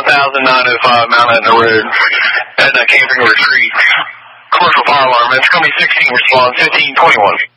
1005 Mount Etna Road at Camping Retreat. Commercial fire alarm. It's going to be 16 response, 1521.